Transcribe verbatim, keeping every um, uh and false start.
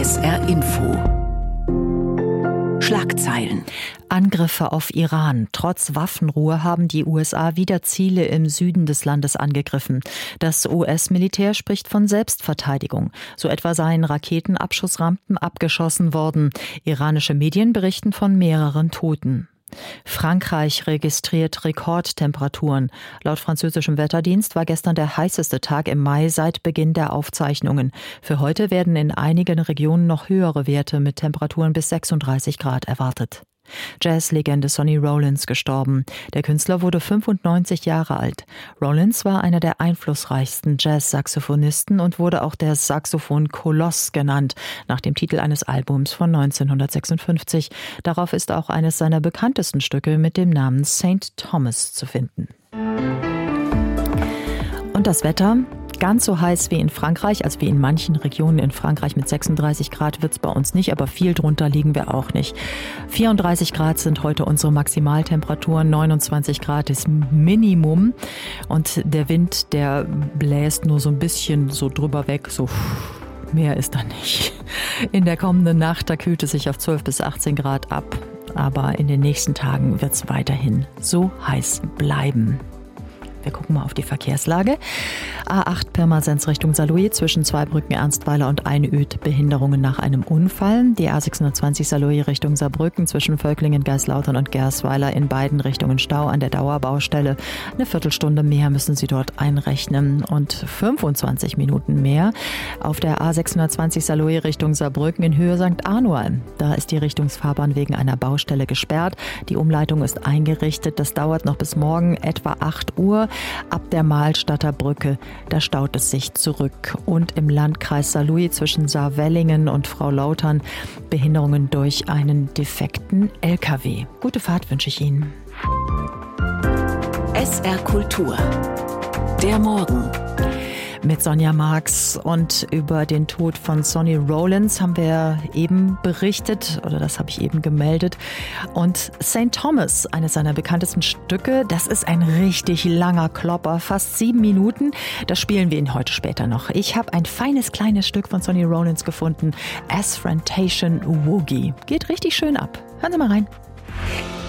S R Info. Schlagzeilen. Angriffe auf Iran. Trotz Waffenruhe haben die U S A wieder Ziele im Süden des Landes angegriffen. Das U S-Militär spricht von Selbstverteidigung. So etwa seien Raketenabschussrampen abgeschossen worden. Iranische Medien berichten von mehreren Toten. Frankreich registriert Rekordtemperaturen. Laut französischem Wetterdienst war gestern der heißeste Tag im Mai seit Beginn der Aufzeichnungen. Für heute werden in einigen Regionen noch höhere Werte mit Temperaturen bis sechsunddreißig Grad erwartet. Jazzlegende Sonny Rollins gestorben. Der Künstler wurde fünfundneunzig Jahre alt. Rollins war einer der einflussreichsten Jazz-Saxophonisten und wurde auch der Saxophon-Koloss genannt, nach dem Titel eines Albums von neunzehnhundertsechsundfünfzig. Darauf ist auch eines seiner bekanntesten Stücke mit dem Namen Saint Thomas zu finden. Und das Wetter? Ganz so heiß wie in Frankreich, also wie in manchen Regionen in Frankreich mit sechsunddreißig Grad wird es bei uns nicht, aber viel drunter liegen wir auch nicht. vierunddreißig Grad sind heute unsere Maximaltemperaturen, neunundzwanzig Grad ist Minimum und der Wind, der bläst nur so ein bisschen so drüber weg, so mehr ist da nicht. In der kommenden Nacht, da kühlt es sich auf zwölf bis achtzehn Grad ab, aber in den nächsten Tagen wird es weiterhin so heiß bleiben. Wir gucken mal auf die Verkehrslage. A acht Pirmasens Richtung Saarlouis zwischen Zweibrücken, Ernstweiler und Einöd Behinderungen nach einem Unfall. Die A sechshundertzwanzig Saarlouis Richtung Saarbrücken zwischen Völklingen, Geislautern und Gersweiler in beiden Richtungen Stau an der Dauerbaustelle. Eine Viertelstunde mehr müssen Sie dort einrechnen und fünfundzwanzig Minuten mehr auf der A sechshundertzwanzig Saarlouis Richtung Saarbrücken in Höhe Sankt Anual. Da ist die Richtungsfahrbahn wegen einer Baustelle gesperrt. Die Umleitung ist eingerichtet. Das dauert noch bis morgen etwa acht Uhr. Ab der Mahlstadter Brücke, da staut es sich zurück. Und im Landkreis Saarlouis zwischen Saarwellingen und Frau Lautern Behinderungen durch einen defekten L K W. Gute Fahrt wünsche ich Ihnen. S R Kultur. Der Morgen. Mit Sonja Marx und über den Tod von Sonny Rollins haben wir eben berichtet, oder das habe ich eben gemeldet. Und Saint Thomas, eines seiner bekanntesten Stücke, das ist ein richtig langer Klopper, fast sieben Minuten. Das spielen wir Ihnen heute später noch. Ich habe ein feines kleines Stück von Sonny Rollins gefunden, Asphantation Woogie. Geht richtig schön ab. Hören Sie mal rein.